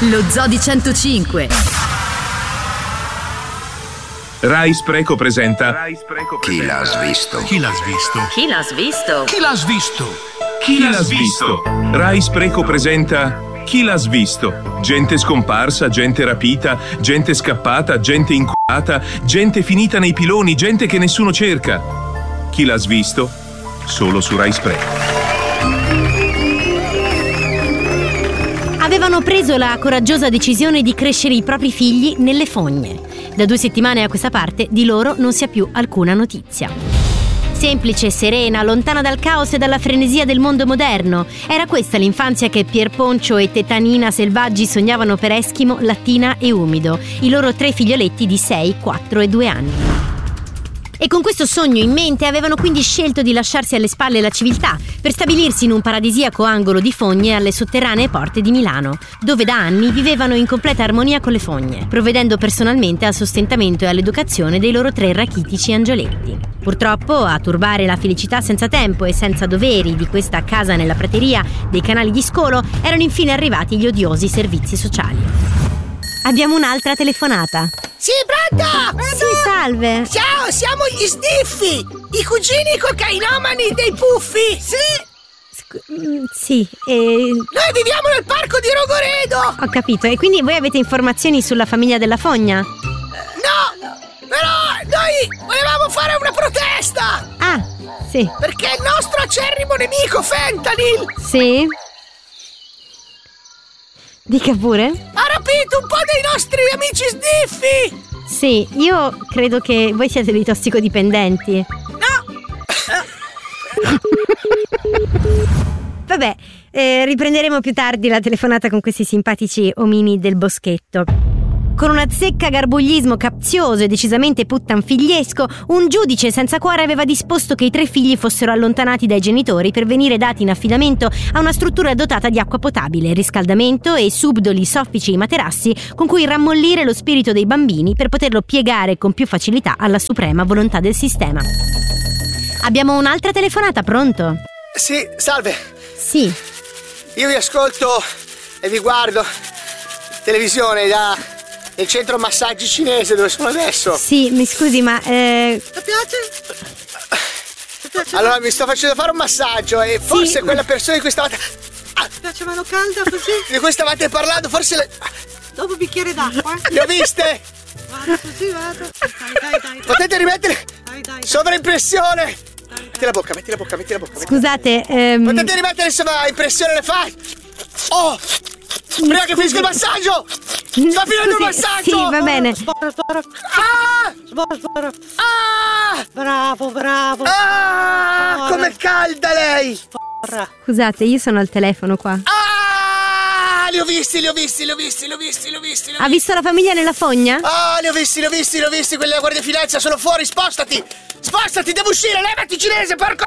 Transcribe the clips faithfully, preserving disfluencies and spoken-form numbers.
Lo Zoo di centocinque. Rai Spreco presenta Chi l'ha svisto? Chi l'ha svisto? Chi l'ha svisto? Chi l'ha svisto? Chi l'ha svisto? Rai Spreco presenta Chi l'ha svisto? Gente scomparsa, gente rapita, gente scappata, gente inculata, gente finita nei piloni, gente che nessuno cerca. Chi l'ha svisto? Solo su Rai Spreco. Avevano preso la coraggiosa decisione di crescere i propri figli nelle fogne. Da due settimane a questa parte di loro non si ha più alcuna notizia. Semplice, serena, lontana dal caos e dalla frenesia del mondo moderno. Era questa l'infanzia che Pierponcio e Tetanina Selvaggi sognavano per Eschimo, Lattina e Umido, i loro tre figlioletti di sei, quattro e due anni. E con questo sogno in mente avevano quindi scelto di lasciarsi alle spalle la civiltà per stabilirsi in un paradisiaco angolo di fogne alle sotterranee porte di Milano, dove da anni vivevano in completa armonia con le fogne, provvedendo personalmente al sostentamento e all'educazione dei loro tre rachitici angioletti. Purtroppo, a turbare la felicità senza tempo e senza doveri di questa casa nella prateria dei canali di Scolo erano infine arrivati gli odiosi servizi sociali. Abbiamo un'altra telefonata. Sì, pronto? Sì, salve. Ciao, siamo gli Sniffi, i cugini cocainomani dei Puffi. Sì. Scu- mm, sì, e... Noi viviamo nel parco di Rogoredo. Ho capito. E quindi voi avete informazioni sulla famiglia della fogna? No, però noi volevamo fare una protesta. Ah, sì. Perché il nostro acerrimo nemico Fentanyl Sì? Dica pure. ha rapito un po' dei nostri amici Sniffi. Sì, io credo che voi siete dei tossicodipendenti. No. Vabbè, eh, riprenderemo più tardi la telefonata con questi simpatici omini del boschetto. Con un azzecca garbuglismo capzioso e decisamente puttanfigliesco, un giudice senza cuore aveva disposto che i tre figli fossero allontanati dai genitori per venire dati in affidamento a una struttura dotata di acqua potabile, riscaldamento e subdoli soffici materassi con cui rammollire lo spirito dei bambini per poterlo piegare con più facilità alla suprema volontà del sistema. Abbiamo un'altra telefonata, pronto? Sì, salve. Sì. Io vi ascolto e vi guardo televisione da nel centro massaggi cinese dove sono adesso. Sì, mi scusi, ma eh... Ti piace? Ti piace? Allora mi sto facendo fare un massaggio e forse Sì. quella persona di cui stavate ah, Ti piace mano calda così? di cui stavate parlando forse le... Dopo un bicchiere d'acqua? le ho viste. Vado così, vado. Dai, dai, dai. Potete rimettere Dai, dai. sovraimpressione. Metti la bocca, metti la bocca, metti la bocca. metti- Scusate, ehm... Potete rimettere sovraimpressione le facce. Oh! Prima che finisca il massaggio! Sta finendo il Scusi, massaggio! Sì, va bene. Sbora, sbora. Ah! Sbora, sbora. Ah! Bravo, bravo. Ah! Com'è calda lei! Sbora. Scusate, io sono al telefono qua. Ah! Li ho visti, li ho visti, li ho visti, li ho visti, li ho visti. li ho Ha visto la famiglia nella fogna? Ah, li ho visti, li ho visti, li ho visti, quelli della Guardia di Finanza sono fuori, spostati! Spostati, devo uscire, levati cinese, porco!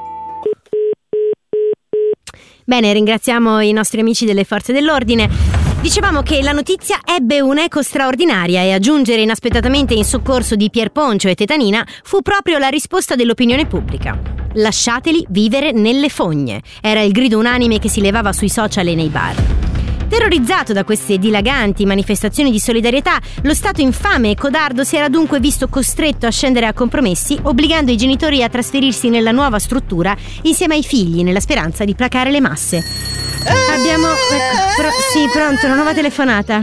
Bene, ringraziamo i nostri amici delle forze dell'ordine. Dicevamo che la notizia ebbe un'eco straordinaria e a giungere inaspettatamente in soccorso di Pierponcio e Tetanina fu proprio la risposta dell'opinione pubblica. Lasciateli vivere nelle fogne, era il grido unanime che si levava sui social e nei bar. Terrorizzato da queste dilaganti manifestazioni di solidarietà, lo Stato infame e codardo si era dunque visto costretto a scendere a compromessi, obbligando i genitori a trasferirsi nella nuova struttura insieme ai figli, nella speranza di placare le masse. Abbiamo... Ecco, pro- sì, pronto, una nuova telefonata.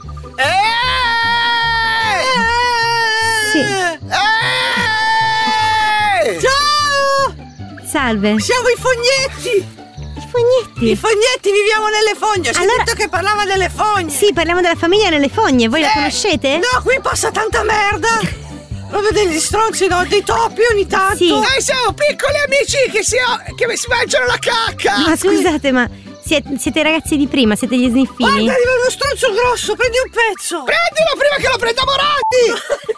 Sì. Eh! Ciao! Salve. Siamo i fognetti! I fognetti. I fognetti, viviamo nelle fogne. Ho Allora- sentito che parlava delle fogne. Sì, parliamo della famiglia nelle fogne. Voi la Eh, conoscete? No, qui passa tanta merda. Proprio degli stronzi, no? Dei topi ogni tanto. Sì. Noi siamo piccoli amici che si, che si mangiano la cacca! Ma scusate, ma siete, siete i ragazzi di prima? Siete gli sniffini? Guarda, arriva uno stronzo grosso, prendi un pezzo. Prendilo prima che lo prenda Moratti!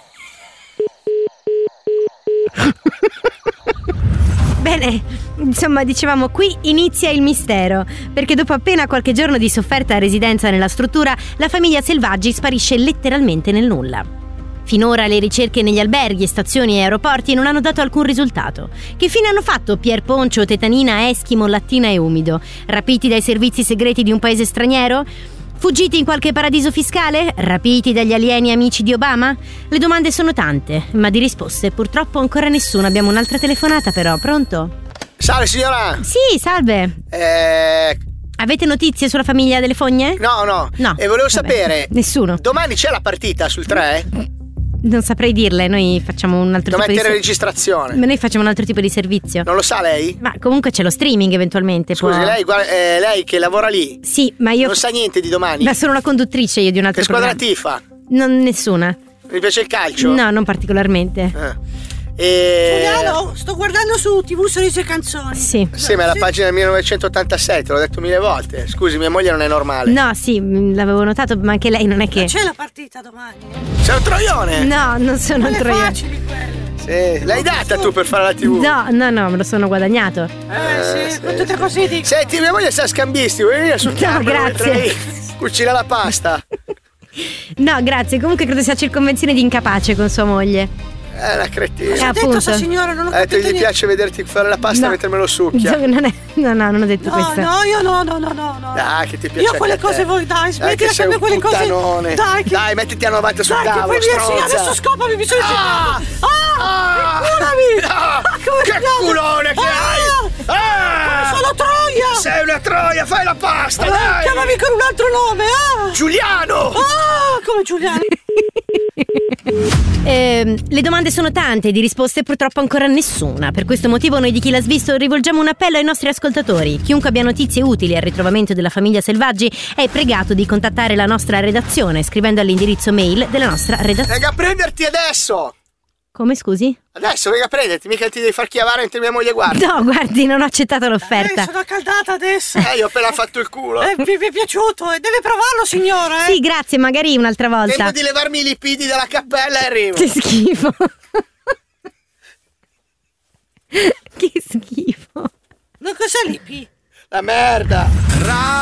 Bene, insomma, dicevamo, qui inizia il mistero, perché dopo appena qualche giorno di sofferta residenza nella struttura, la famiglia Selvaggi sparisce letteralmente nel nulla. Finora le ricerche negli alberghi, stazioni e aeroporti non hanno dato alcun risultato. Che fine hanno fatto Pierponcio, Tetanina, Eschimo, Lattina e Umido? Rapiti dai servizi segreti di un paese straniero? Fuggiti in qualche paradiso fiscale? Rapiti dagli alieni amici di Obama? Le domande sono tante, ma di risposte purtroppo ancora nessuna. Abbiamo un'altra telefonata però, pronto? Salve signora! Sì, salve! Eh... Avete notizie sulla famiglia delle fogne? No, no. No. E volevo Vabbè. sapere... Nessuno. Domani c'è la partita sul tre? Non saprei dirle, noi facciamo un altro Devo tipo di mettere ser- registrazione. Ma noi facciamo un altro tipo di servizio. Non lo sa lei? Ma comunque c'è lo streaming eventualmente. Scusi, può- lei, guarda, eh, lei che lavora lì Sì, ma io... non sa niente di domani? Ma sono la conduttrice io di un altro Che squadra programma. tifa? Non, nessuna. Mi piace il calcio? No, non particolarmente. Eh. E... Giuliano, sto guardando su tivù Sorrisi e Canzoni. Sì. Sì, ma è la Sì. pagina del millenovecentottantasei, te l'ho detto mille volte. Scusi, mia moglie non è normale. No, sì, mh, l'avevo notato, ma anche lei non è che... C'è la partita domani. Sei un troione! No, non sono Quelle troione. facili quelle. Sì, l'hai data tu per fare la tivù? No, no, no, me lo sono guadagnato. Eh, sì, con tutte così dico. Senti, mia moglie sa scambisti, vuoi venire sul No, campo? grazie. mentre lei cucina la pasta. No, grazie, comunque credo sia circonvenzione di incapace con sua moglie. È una cretina. Eh, Ha detto appunto. sta signora, non ho Ha detto capito che gli niente. piace vederti fare la pasta No. mentre me lo succhia. Non è... No, no, non ho detto No, questo. no, io no, no, no, no, no. Dai, che ti piace Io quelle anche a cose te. voi, dai, Dai, smettila che sei sempre un quelle cose. puttanone. Dai, che... Dai, mettiti a novanta sul Dai, che tavolo, poi mi sì, stronza. adesso scopami, mi sono Ah! Ah! Ah! Curami! Ah! Come Che si chiama? culone che Ah! hai! Ah! Sono Troia! Sei una troia, fai la pasta, Ah, dai! chiamami con un altro nome, ah! Giuliano! Ah, come Giuliano? Ehm, le domande sono tante, di risposte purtroppo ancora nessuna. Per questo motivo noi di Chi l'ha svisto rivolgiamo un appello ai nostri ascoltatori. Chiunque abbia notizie utili al ritrovamento della famiglia Selvaggi è pregato di contattare la nostra redazione scrivendo all'indirizzo mail della nostra redazione. Venga a prenderti adesso! Come, scusi? Adesso venga a prenderti, mica ti devi far chiavare mentre mia moglie guarda. No, guardi, non ho accettato Eh, l'offerta. sono accaldata adesso. Eh, io ho appena fatto il culo. Eh, mi, mi è piaciuto, eh. Deve provarlo, signora, eh. Sì, grazie, magari un'altra volta. Tempo di levarmi i lipidi dalla cappella e arrivo. Che schifo. Che schifo. Ma cos'è l'I P? La merda.